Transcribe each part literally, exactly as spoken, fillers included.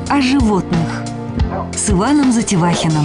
о животных с Иваном Затевахиным.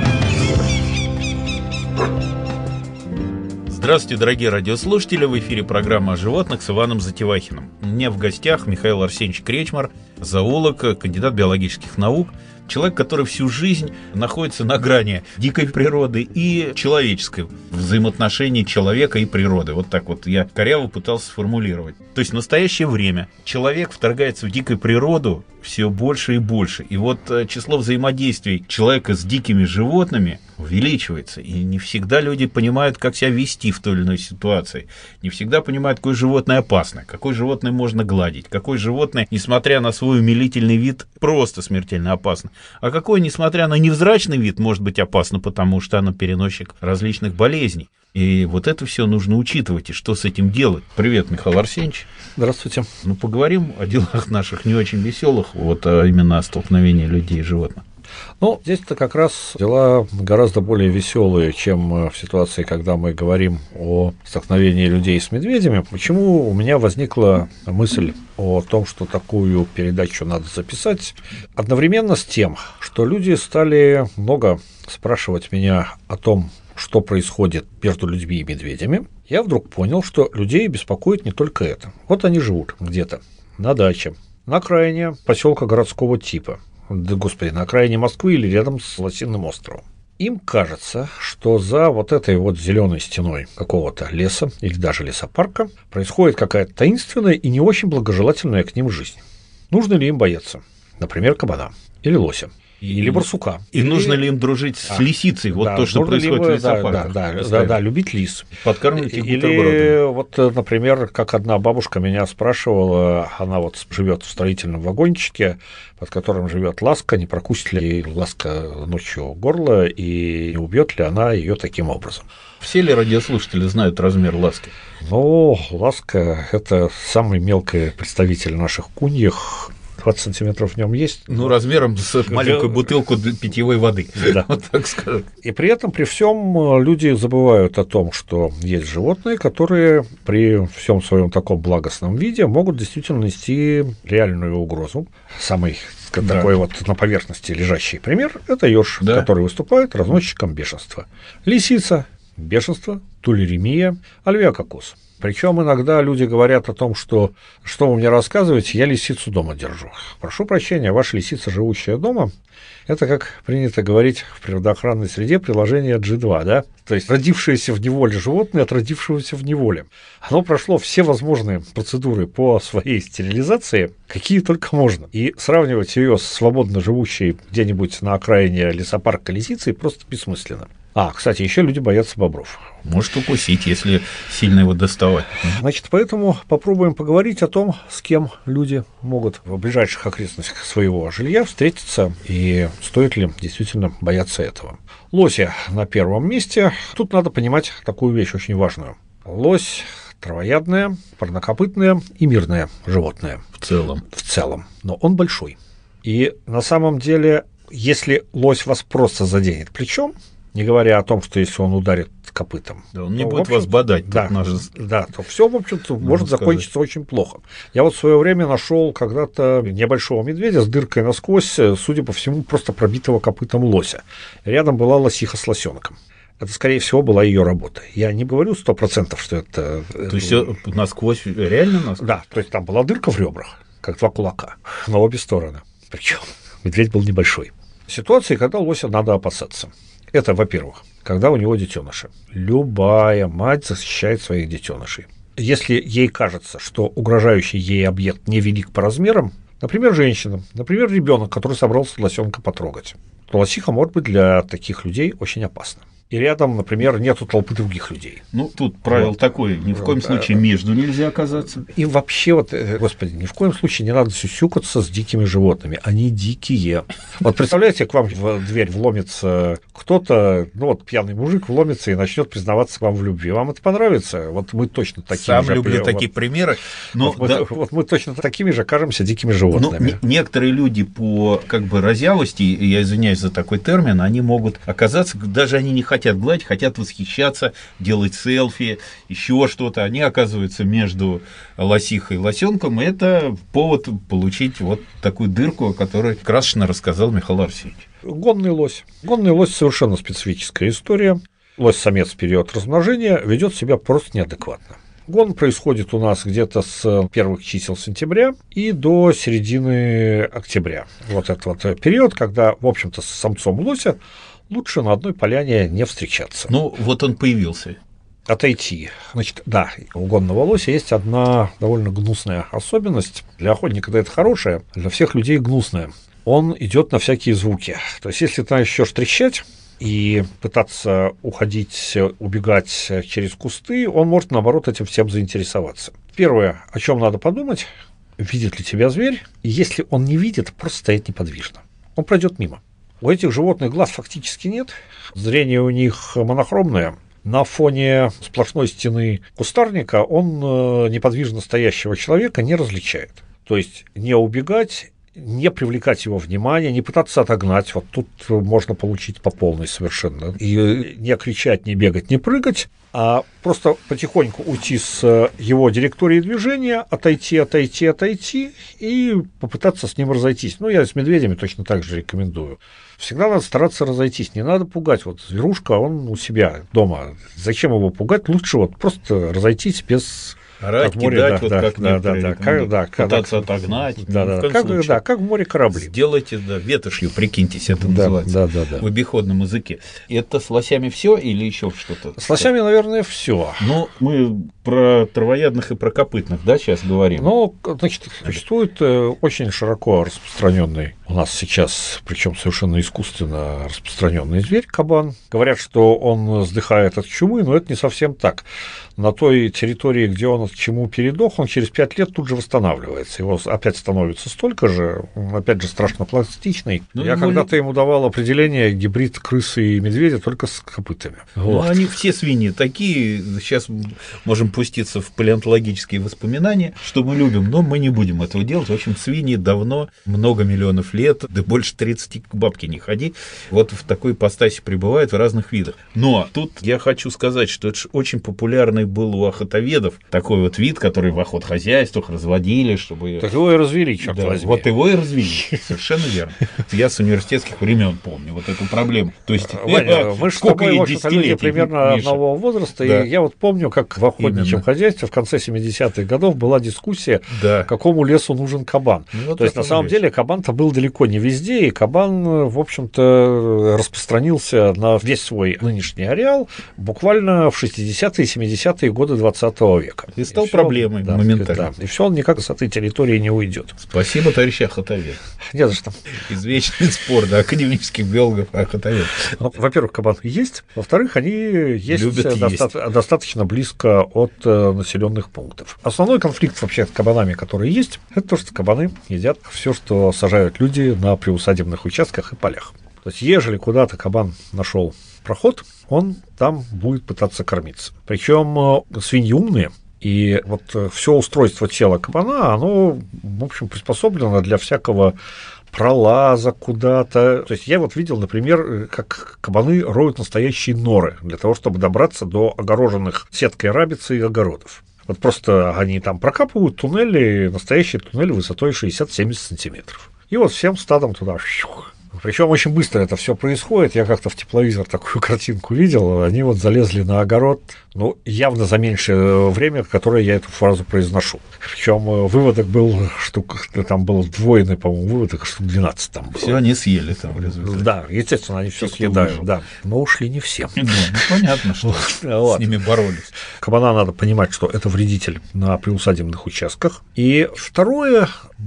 Здравствуйте, дорогие радиослушатели! В эфире программа о животных с Иваном Затевахиным. У меня в гостях Михаил Арсеньевич Кречмар, зоолог, кандидат биологических наук, человек, который всю жизнь находится на грани дикой природы и человеческой, взаимоотношений человека и природы. Вот так вот я коряво пытался сформулировать. То есть в настоящее время человек вторгается в дикую природу все больше и больше. И вот число взаимодействий человека с дикими животными увеличивается. И не всегда люди понимают, как себя вести в той или иной ситуации. Не всегда понимают, какое животное опасно, какое животное можно гладить, какое животное, несмотря на свой умилительный вид, просто смертельно опасно. А какое, несмотря на невзрачный вид, может быть опасно, потому что оно переносчик различных болезней. И вот это все нужно учитывать, и что с этим делать. Привет, Михаил Арсеньевич. Здравствуйте. Ну, поговорим о делах наших не очень веселых, вот а именно о столкновении людей и животных. Ну, здесь-то как раз дела гораздо более веселые, чем в ситуации, когда мы говорим о столкновении людей с медведями. Почему у меня возникла мысль о том, что такую передачу надо записать, одновременно с тем, что люди стали много спрашивать меня о том, что происходит между людьми и медведями, я вдруг понял, что людей беспокоит не только это. Вот они живут где-то на даче, на окраине поселка городского типа, да, господи, на окраине Москвы или рядом с Лосиным островом. Им кажется, что за вот этой вот зеленой стеной какого-то леса или даже лесопарка происходит какая-то таинственная и не очень благожелательная к ним жизнь. Нужно ли им бояться, например, кабана или лося? Или барсука. И или... нужно ли им дружить с а, лисицей? Вот да, то, что происходит ли, в лесопарках. Да, да, да, да, любить лис. Подкармливать их бутербродами. Или вот, например, как одна бабушка меня спрашивала, она вот живет в строительном вагончике, под которым живет Ласка, не прокусит ли ей Ласка ночью горло и не убьет ли она ее таким образом. Все ли радиослушатели знают размер Ласки? Ну, Ласка – это самый мелкий представитель наших куньих. двадцать сантиметров в нем есть. Ну, размером с маленькую бутылку питьевой воды. Да. Вот так сказать. И при этом, при всем, люди забывают о том, что есть животные, которые при всем своем таком благостном виде могут действительно нести реальную угрозу. Самый да. такой вот на поверхности лежащий пример – это еж, да. который выступает разносчиком бешенства. Лисица – бешенство, тулеремия, альвеококоз. Причем иногда люди говорят о том, что что вы мне рассказываете, я лисицу дома держу. Прошу прощения, ваша лисица, живущая дома, это, как принято говорить в природоохранной среде, приложение джи два, да? То есть родившееся в неволе животное от родившегося в неволе. Оно прошло все возможные процедуры по своей стерилизации, какие только можно. И сравнивать ее с свободно живущей где-нибудь на окраине лесопарка лисицей просто бессмысленно. А, кстати, еще люди боятся бобров. Может укусить, если сильно его доставать. Значит, поэтому попробуем поговорить о том, с кем люди могут в ближайших окрестностях своего жилья встретиться и стоит ли действительно бояться этого. Лоси на первом месте. Тут надо понимать такую вещь очень важную. Лось травоядное, парнокопытное и мирное животное. В целом. В целом. Но он большой. И на самом деле, если лось вас просто заденет плечом, не говоря о том, что если он ударит копытом, да, он не будет вас бодать. Да, да, то все, в общем-то, может сказать. закончиться очень плохо. Я вот в свое время нашел когда-то небольшого медведя с дыркой насквозь, судя по всему, просто пробитого копытом лося. Рядом была лосиха с лосенком. Это, скорее всего, была ее работа. Я не говорю сто процентов, что это... То есть насквозь, реально насквозь? Да, то есть там была дырка в ребрах, как два кулака, на обе стороны. Причем медведь был небольшой. Ситуации, когда лося надо опасаться. Это, во-первых, когда у него детеныши. Любая мать защищает своих детенышей. Если ей кажется, что угрожающий ей объект невелик по размерам, например, женщина, например, ребенок, который собрался лосенка потрогать, то лосиха может быть для таких людей очень опасна. И рядом, например, нету толпы других людей. Ну, тут правило вот. такое, ни в коем случае между нельзя оказаться. И вообще, вот, господи, ни в коем случае не надо сюсюкаться с дикими животными, они дикие. Вот представляете, к вам в дверь вломится кто-то, ну вот пьяный мужик вломится и начнет признаваться к вам в любви. Вам это понравится? Вот мы точно такие Сам же... люблю вот, такие примеры. Но, вот, да, мы, вот мы точно такими же окажемся дикими животными. Но некоторые люди по как бы разъявости, я извиняюсь за такой термин, они могут оказаться, даже они не хотят хотят гладить, хотят восхищаться, делать селфи, еще что-то. Они оказываются между лосихой и лосенком, и это повод получить вот такую дырку, о которой красочно рассказал Михаил Арсеньевич. Гонный лось. Гонный лось совершенно специфическая история. Лось-самец в период размножения ведет себя просто неадекватно. Гон происходит у нас где-то с первых чисел сентября и до середины октября. Вот этот вот период, когда, в общем-то, с самцом лося лучше на одной поляне не встречаться. Ну, вот он появился. Отойти. Значит, да, у гонного лося есть одна довольно гнусная особенность. Для охотника это хорошая, для всех людей гнусная. Он идет на всякие звуки. То есть, если ты начнешь трещать и пытаться уходить, убегать через кусты, он может, наоборот, этим всем заинтересоваться. Первое, о чем надо подумать, видит ли тебя зверь, и если он не видит, просто стоять неподвижно. Он пройдет мимо. У этих животных глаз фактически нет, зрение у них монохромное. На фоне сплошной стены кустарника он неподвижно стоящего человека не различает. То есть не убегать, не привлекать его внимание, не пытаться отогнать. Вот тут можно получить по полной совершенно. И не кричать, не бегать, не прыгать, а просто потихоньку уйти с его директории движения, отойти, отойти, отойти и попытаться с ним разойтись. Ну, я с медведями точно так же рекомендую. Всегда надо стараться разойтись, не надо пугать. Вот зверушка, он у себя дома. Зачем его пугать? Лучше вот просто разойтись без... Орать, как море, кидать, да, вот да, как да, да, да, как, да, пытаться как, отогнать. Да, ну, да, как, да, как в море корабли. Сделайте, да, ветошью, прикиньтесь, это да, называется да, да, да. в обиходном языке. Это с лосями все или еще что-то? С лосями, наверное, все. Ну, мы про травоядных и про копытных, да, сейчас говорим. Ну, значит, существует очень широко распространенный у нас сейчас, причем совершенно искусственно распространенный зверь кабан. Говорят, что он сдыхает от чумы, но это не совсем так. На той территории, где он от чумы передох, он через пять лет тут же восстанавливается. Его опять становится столько же, он опять же страшно пластичный. Ну, Я когда-то ему давал определение гибрид крысы и медведя только с копытами. Ну, вот. Они все свиньи такие. Сейчас можем пуститься в палеонтологические воспоминания, что мы любим, но мы не будем этого делать. В общем, свиньи давно, много миллионов лет, да больше тридцати к бабке не ходи, вот в такой ипостаси пребывают в разных видах. Но тут я хочу сказать, что это очень популярный был у охотоведов такой вот вид, который в охотхозяйствах разводили, чтобы... Так его и развели, черт да, возьми. Вот его и развели, совершенно верно. Я с университетских времен помню вот эту проблему. То есть, Ваня, мы же с тобой, в общем-то, люди примерно Миша. одного возраста, Да. и я вот помню, как в охотничьем Именно. хозяйстве в конце семидесятых годов была дискуссия, Да. какому лесу нужен кабан. Ну, вот То есть, это на самом вещь. деле, кабан-то был далеко не везде, и кабан, в общем-то, распространился на весь свой нынешний ареал буквально в шестидесятые и семидесятые годы двадцатого века. И стал всё, проблемой да, моментально. Да, и все, он никак с этой территории не уйдет. Спасибо, товарищ охотовед. Не за что. Извечный спор, да, академических биологов и охотоведов. Ну, во-первых, кабаны есть, во-вторых, они есть, Любят доста- есть. достаточно близко от э, населенных пунктов. Основной конфликт вообще с кабанами, который есть, это то, что кабаны едят все, что сажают люди на приусадебных участках и полях. То есть, ежели куда-то кабан нашел проход, он там будет пытаться кормиться. Причем э, свиньи умные. И вот все устройство тела кабана, оно, в общем, приспособлено для всякого пролаза куда-то. То есть я вот видел, например, как кабаны роют настоящие норы для того, чтобы добраться до огороженных сеткой рабицы и огородов. Вот просто они там прокапывают туннели, настоящие туннели высотой шестьдесят-семьдесят сантиметров. И вот всем стадом туда. Причем очень быстро это все происходит. Я как-то в тепловизор такую картинку видел. Они вот залезли на огород, ну, явно за меньшее время, которое я эту фразу произношу. Причем выводок был штук, там был двойный, по-моему, выводок, штук двенадцать там было. Все они съели там в результате. Да, естественно, они все Те, кто съедают, выжил. да. Но ушли не все. Ну, ну, понятно, что Вот. с ними боролись. Кабана надо понимать, что это вредитель на приусадебных участках. И второе,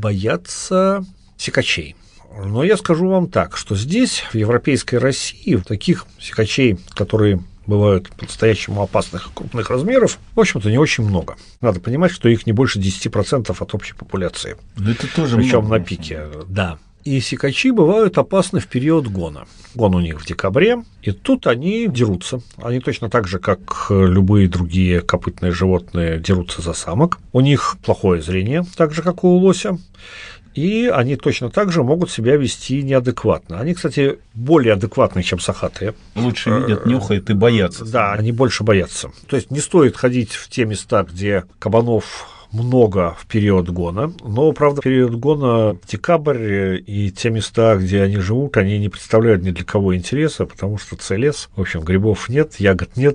бояться сикачей. Но я скажу вам так, что здесь, в европейской России, таких сикачей, которые бывают по-настоящему опасных и крупных размеров, в общем-то, не очень много. Надо понимать, что их не больше десять процентов от общей популяции. Но это тоже Причем много, на пике, да. И сикачи бывают опасны в период гона. Гон у них в декабре, и тут они дерутся. Они точно так же, как любые другие копытные животные, дерутся за самок. У них плохое зрение, так же, как у лося. И они точно так же могут себя вести неадекватно. Они, кстати, более адекватные, чем сахатые. Лучше видят, нюхают и боятся. Да, они больше боятся. То есть не стоит ходить в те места, где кабанов много в период гона, но, правда, в период гона декабрь и те места, где они живут, они не представляют ни для кого интереса, потому что целес, в общем, грибов нет, ягод нет.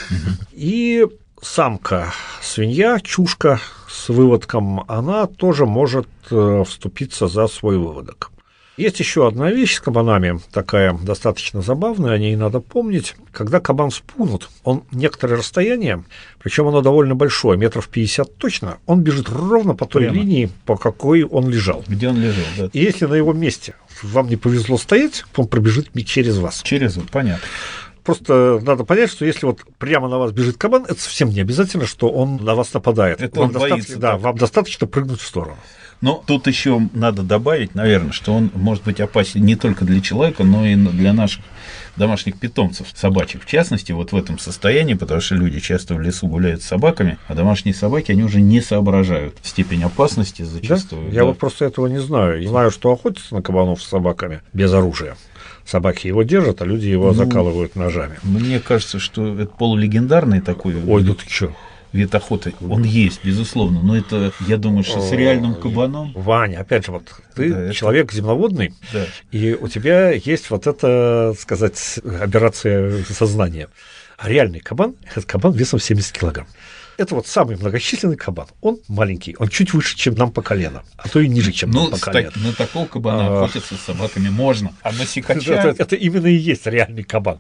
И самка свинья, чушка с выводком, она тоже может вступиться за свой выводок. Есть еще одна вещь с кабанами, такая достаточно забавная, о ней надо помнить. Когда кабан спунут, он некоторое расстояние, причем оно довольно большое, метров пятьдесят точно, он бежит ровно по той Прямо. линии, по какой он лежал. Где он лежал, да. И если на его месте вам не повезло стоять, он пробежит через вас. Через, понятно. Просто надо понять, что если вот прямо на вас бежит кабан, это совсем не обязательно, что он на вас нападает. Это вам он достаточно, боится, да, так. вам достаточно прыгнуть в сторону. Но тут еще надо добавить, наверное, что он может быть опасен не только для человека, но и для наших домашних питомцев, собачек. В частности, вот в этом состоянии, потому что люди часто в лесу гуляют с собаками, а домашние собаки, они уже не соображают степень опасности зачастую. Да? Да? Я вот просто этого не знаю. Я знаю, что охотятся на кабанов с собаками без оружия. Собаки его держат, а люди его Ну, закалывают ножами. Мне кажется, что это полулегендарный такой Ой, да ты чё? вид охоты. Он есть, безусловно, но это, я думаю, что с реальным кабаном... Ваня, опять же, вот ты Да, это- человек земноводный, Да. и у тебя есть вот эта, так сказать, аберрация сознания. А реальный кабан – это кабан весом семьдесят килограмм. Это вот самый многочисленный кабан. Он маленький, он чуть выше, чем нам по колено, а то и ниже, чем Ну, нам по с колено. так- на такого кабана А. охотиться с собаками можно, а на сикача... Это, это именно и есть реальный кабан.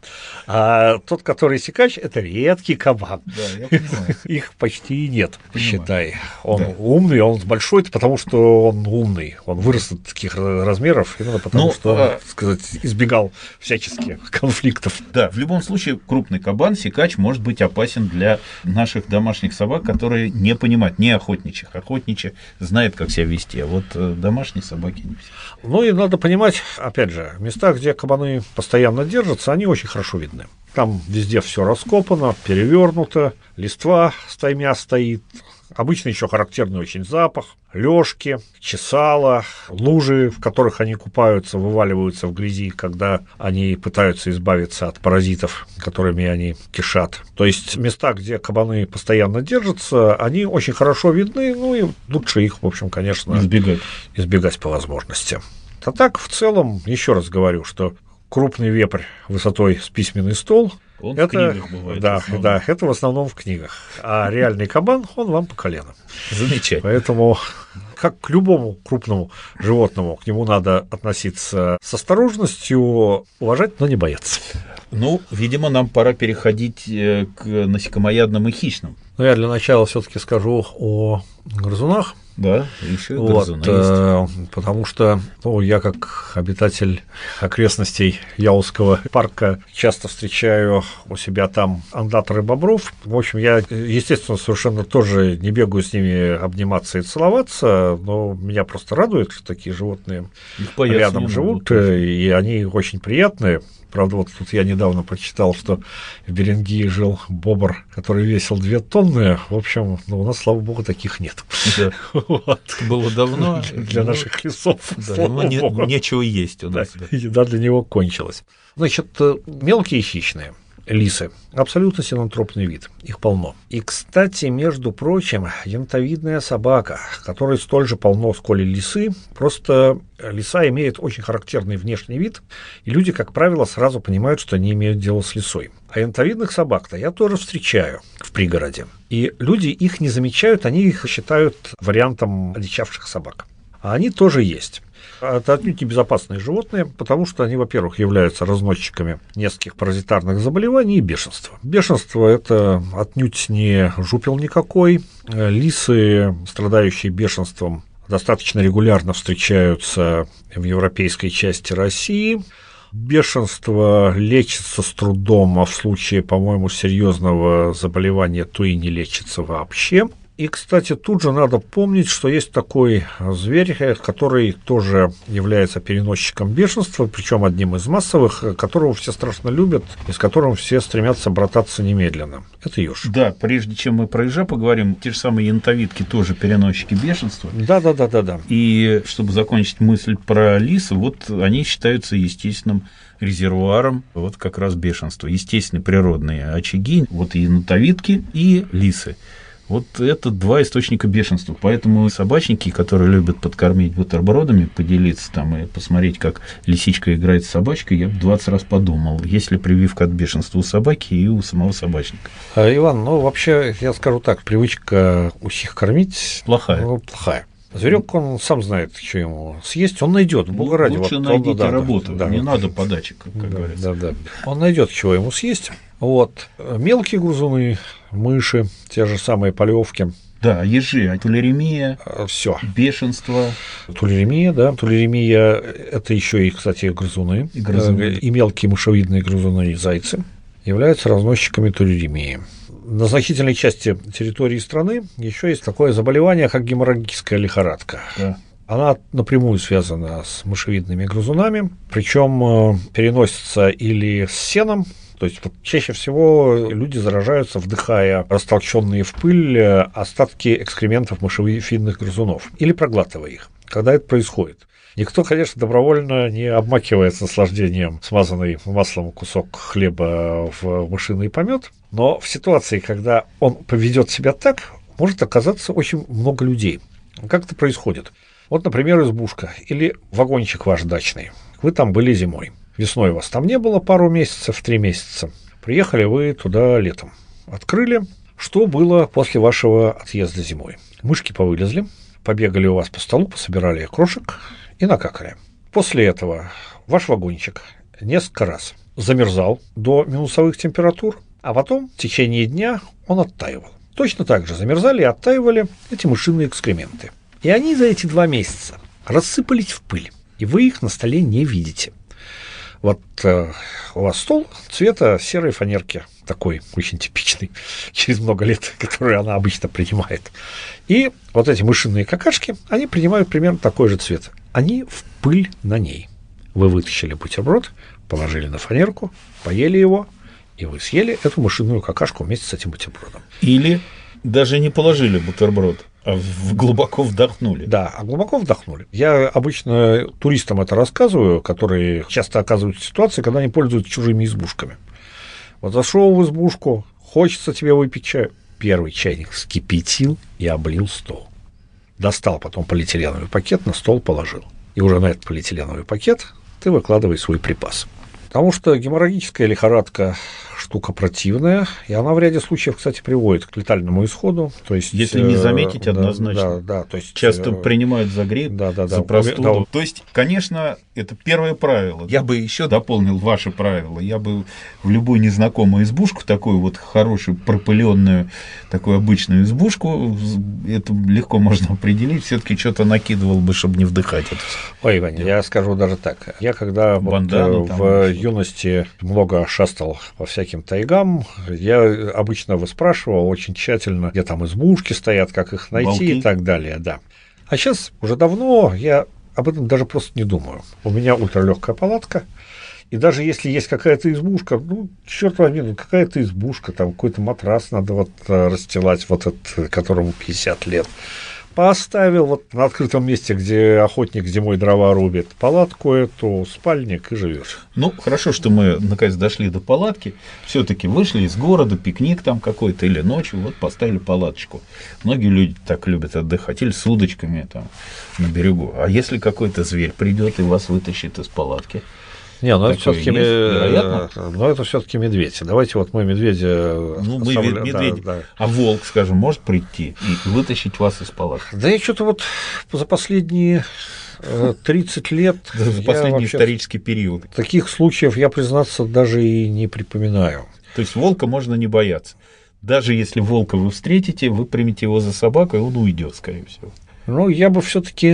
А тот, который сикач, это редкий кабан. Да, я понимаю. Их почти нет, Понимаю. считай. Он Да. умный, он большой, потому что он умный. Он вырос до таких ра- размеров именно потому, Ну, что он, а- так сказать, избегал всяческих конфликтов. Да, в любом случае, крупный кабан, сикач, может быть опасен для наших домашних собак, которые не понимают, не охотничьих. Охотничьи знают, как себя вести, а вот э, домашние собаки не все. Ну и надо понимать, опять же, места, где кабаны постоянно держатся, они очень хорошо видны. Там везде все раскопано, перевернуто, листва стаймя стоит. Обычно еще характерный очень запах, лёжки, чесала, лужи, в которых они купаются, вываливаются в грязи, когда они пытаются избавиться от паразитов, которыми они кишат. То есть места, где кабаны постоянно держатся, они очень хорошо видны, ну и лучше их, в общем, конечно, Избегать. избегать по возможности. А так, в целом, еще раз говорю, что крупный вепрь высотой с письменный стол, Он в это, книгах бывает в да, основном. да, это в основном в книгах. А реальный кабан, он вам по колено. Замечательно. Поэтому, как к любому крупному животному, к нему надо относиться с осторожностью, уважать, но не бояться. Ну, видимо, нам пора переходить э, к насекомоядным и хищным. Но я для начала все-таки скажу о грызунах. Да, еще и Вот, грызуны есть. э, потому что ну, я, как обитатель окрестностей Яузского парка, часто встречаю у себя там ондаторы бобров. В общем, я, естественно, совершенно тоже не бегаю с ними обниматься и целоваться, но меня просто радует, что такие животные Их бояться рядом не живут, надо. э, и они очень приятные. Правда, вот тут я недавно прочитал, что в Берингии жил бобр, который весил две тонны. В общем, ну, у нас, слава богу, таких нет. Да. Вот. Это было давно. Для Ну, наших лесов. Да, слава ему не- богу. нечего есть у Да, нас. да. еда для него кончилась. Значит, э, мелкие хищные лисы абсолютно синантропный вид, их полно. И, кстати, между прочим, янтовидная собака, которой столь же полно, сколь и лисы, просто лиса имеет очень характерный внешний вид, и люди, как правило, сразу понимают, что они имеют дело с лисой. А янтовидных собак-то я тоже встречаю в пригороде. И люди их не замечают, они их считают вариантом одичавших собак. А они тоже есть. Это отнюдь не безопасные животные, потому что они, во-первых, являются разносчиками нескольких паразитарных заболеваний и бешенства. Бешенство – это отнюдь не жупел никакой. Лисы, страдающие бешенством, достаточно регулярно встречаются в европейской части России. Бешенство лечится с трудом, а в случае, по-моему, серьезного заболевания, то и не лечится вообще. И, кстати, тут же надо помнить, что есть такой зверь, который тоже является переносчиком бешенства, причем одним из массовых, которого все страшно любят и с которым все стремятся брататься немедленно. Это еж. Да, прежде чем мы про ежа поговорим, те же самые янтовидки тоже переносчики бешенства. Да-да-да-да-да. И чтобы закончить мысль про лис, вот они считаются естественным резервуаром вот как раз бешенства. Естественные природные очаги, вот и янтовидки, и лисы. Вот это два источника бешенства. Поэтому собачники, которые любят подкормить бутербродами, поделиться там и посмотреть, как лисичка играет с собачкой, я бы двадцать раз подумал, есть ли прививка от бешенства у собаки и у самого собачника. А, Иван, ну вообще, я скажу так, привычка усих кормить Плохая. Ну, плохая. Зверек, он сам знает, что ему съесть, он найдет, бога ради. Лучше вот, найдите он, да, работу, да, не да, надо подачек, как, как да, говорится. Да, да. Он найдет, чего ему съесть. Вот. Мелкие грызуны, мыши, те же самые полевки. Да, ежи, тулеремия, все. бешенство. Тулеремия, да. Тулеремия – это еще и, кстати, грызуны. И грызуны. И мелкие мышевидные грызуны, и зайцы являются разносчиками тулеремии. На значительной части территории страны еще есть такое заболевание, как геморрагическая лихорадка. Да. Она напрямую связана с мышевидными грызунами, причем переносится или с сеном, то есть вот чаще всего люди заражаются, вдыхая растолченные в пыль остатки экскрементов мышевидных грызунов или проглатывая их, когда это происходит. Никто, конечно, добровольно не обмакивает с наслаждением смазанный маслом кусок хлеба в мышиный помет, но в ситуации, когда он поведет себя так, может оказаться очень много людей. Как это происходит? Вот, например, избушка или вагончик ваш дачный. Вы там были зимой. Весной вас там не было пару месяцев, три месяца. Приехали вы туда летом. Открыли. Что было после вашего отъезда зимой? Мышки повылезли, побегали у вас по столу, пособирали крошек и накакали. После этого ваш вагончик несколько раз замерзал до минусовых температур, а потом в течение дня он оттаивал. Точно так же замерзали и оттаивали эти мышиные экскременты. И они за эти два месяца рассыпались в пыль, и вы их на столе не видите. Вот э, у вас стол цвета серой фанерки, такой очень типичный, через много лет, который она обычно принимает. И вот эти мышиные какашки, они принимают примерно такой же цвет. Они в пыль на ней. Вы вытащили бутерброд, положили на фанерку, поели его, и вы съели эту мышиную какашку вместе с этим бутербродом. Или даже не положили бутерброд, а глубоко вдохнули. Да, а глубоко вдохнули. Я обычно туристам это рассказываю, которые часто оказываются в ситуации, когда они пользуются чужими избушками. Вот зашел в избушку, хочется тебе выпить чаю. Первый чайник вскипятил и облил стол. Достал потом полиэтиленовый пакет, на стол положил. И уже на этот полиэтиленовый пакет ты выкладывай свой припас. Потому что геморрагическая лихорадка штука противная, и она в ряде случаев, кстати, приводит к летальному исходу. То есть, если не заметить, э, однозначно. Да, да, то есть, часто э, принимают за грипп, да, да, да, за простуду. да, вот. То есть, конечно, это первое правило. Я бы еще дополнил ваше правило. Я бы в любую незнакомую избушку, такую вот хорошую, пропыленную, такую обычную избушку, это легко можно определить, все-таки что-то накидывал бы, чтобы не вдыхать это. Ой, Ваня, я скажу даже так. Я когда Бандану, вот, там, в что-то. юности много шастал по всяким тайгам, я обычно выспрашивал очень тщательно, где там избушки стоят, как их найти Балки. и так далее, да. А сейчас уже давно я об этом даже просто не думаю. У меня ультралегкая палатка, и даже если есть какая-то избушка, ну, черт возьми, ну, какая-то избушка, там какой-то матрас надо вот расстилать, вот этот, которому пятьдесят лет. Поставил вот на открытом месте, где охотник зимой дрова рубит, палатку эту, спальник и живешь. Ну, хорошо, что мы наконец дошли до палатки. Все-таки вышли из города, пикник там какой-то или ночью, вот поставили палаточку. Многие люди так любят отдыхать, или с удочками там на берегу. А если какой-то зверь придет и вас вытащит из палатки? Не, ну это Такое все-таки есть, ну, это все-таки медведь. Давайте вот мы медведя. Ну, мы оставля... медведь, да, да. а волк, скажем, может прийти и вытащить вас из палатки? Да я что-то вот за последние тридцать лет. За последний исторический период. Таких случаев я, признаться, даже и не припоминаю. То есть волка можно не бояться. Даже если волка вы встретите, вы примете его за собаку, и он уйдет, скорее всего. Ну, я бы все-таки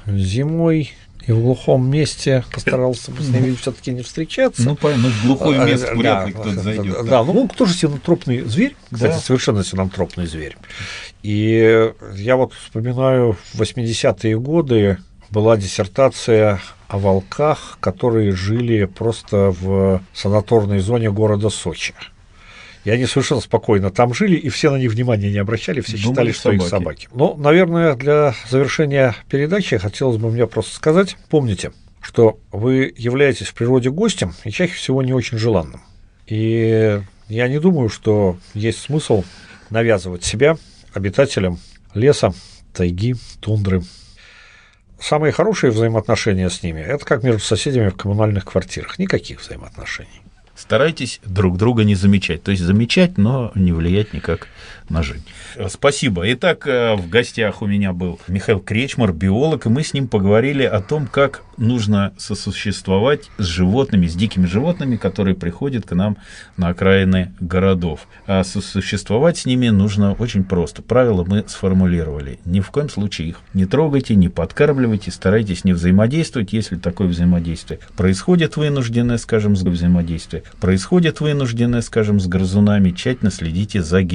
зимой и в глухом месте постарался бы с ними все-таки не встречаться. Ну, понятно, в глухое место вряд ли кто-то зайдет. Да, ну он тоже синантропный зверь, кстати, совершенно синантропный зверь. И я вот вспоминаю, в восьмидесятые годы была диссертация о волках, которые жили просто в санаторной зоне города Сочи. И они совершенно спокойно там жили, и все на них внимания не обращали, все считали, Думали, что собаки. их собаки. Ну, наверное, для завершения передачи хотелось бы мне просто сказать, помните, что вы являетесь в природе гостем и чаще всего не очень желанным. И я не думаю, что есть смысл навязывать себя обитателям леса, тайги, тундры. Самые хорошие взаимоотношения с ними – это как между соседями в коммунальных квартирах. Никаких взаимоотношений. Старайтесь друг друга не замечать. То есть замечать, но не влиять никак на жизнь. Спасибо. Итак, в гостях у меня был Михаил Кречмар, биолог, и мы с ним поговорили о том, как нужно сосуществовать с животными, с дикими животными, которые приходят к нам на окраины городов. А сосуществовать с ними нужно очень просто. Правила мы сформулировали. Ни в коем случае их не трогайте, не подкармливайте, старайтесь не взаимодействовать. Если такое взаимодействие происходит вынужденное, скажем, взаимодействие, происходит вынужденное, скажем, с грызунами, тщательно следите за гигиеной.